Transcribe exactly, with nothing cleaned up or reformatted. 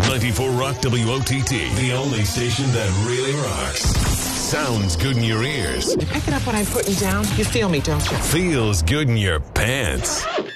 ninety-four Rock W O T T. The only station that really rocks. Sounds good in your ears. You pick it up when I'm putting down. You feel me, don't you? Feels good in your pants.